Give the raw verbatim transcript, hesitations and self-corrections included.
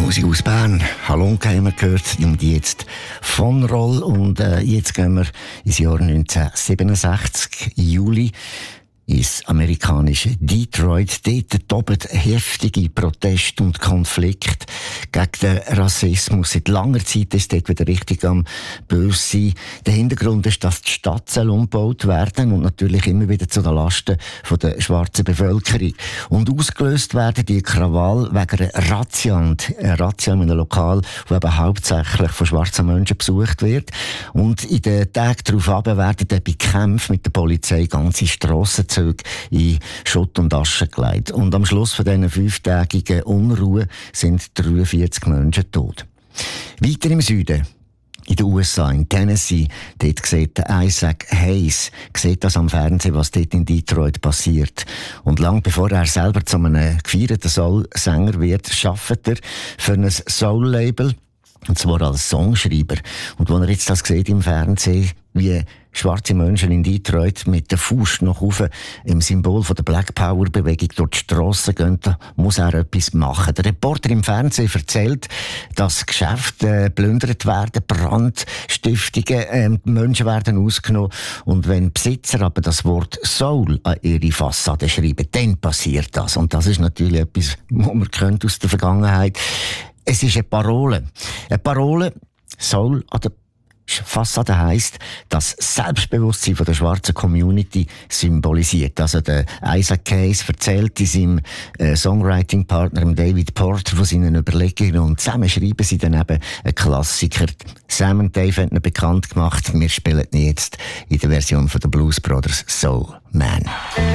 Musik aus Bern. Halonka haben wir gehört und jetzt von Roll. Und äh, jetzt gehen wir ins Jahr neunzehnhundertsiebenundsechzig, Juli, ins amerikanische Detroit. Dort toben heftige Proteste und Konflikte gegen den Rassismus. Seit langer Zeit ist dort wieder richtig am böse sein. Der Hintergrund ist, dass die Stadt soll umgebaut werden und natürlich immer wieder zu den Lasten von der schwarzen Bevölkerung. Und ausgelöst werden die Krawall wegen einer Razzia, und eine Razzia in einem Lokal, wo eben hauptsächlich von schwarzen Menschen besucht wird. Und in den Tagen darauf werden dann bei Kämpfen mit der Polizei ganze Strassenzüge in Schutt und Asche gelegt. Und am Schluss von diesen fünftägigen Unruhe sind dreiundvierzig Menschen tot. Weiter im Süden, in den U S A, in Tennessee, dort sieht Isaac Hayes, sieht das am Fernsehen, was dort in Detroit passiert. Und lang bevor er selber zu einem gefeierten Soul-Sänger wird, arbeitet er für ein Soul-Label, und zwar als Songschreiber. Und wenn er jetzt das sieht im Fernsehen, wie schwarze Menschen in Detroit mit der Faust nach oben im Symbol von der Black Power Bewegung durch die Strassen gehen, da muss er etwas machen. Der Reporter im Fernsehen erzählt, dass Geschäfte äh, plündert werden, Brandstiftungen, äh, Menschen werden ausgenommen. Und wenn Besitzer aber das Wort Soul an ihre Fassade schreiben, dann passiert das. Und das ist natürlich etwas, was man kennt aus der Vergangenheit. Es ist eine Parole. Eine Parole, Soul an der Fassade heisst, das Selbstbewusstsein von der schwarzen Community symbolisiert. Also der Isaac Hayes erzählt in seinem äh, Songwriting-Partner David Porter von seinen Überlegungen und zusammen schreiben sie dann eben einen Klassiker. Sam und Dave haben ihn bekannt gemacht. Wir spielen ihn jetzt in der Version von den Blues Brothers Soul Man.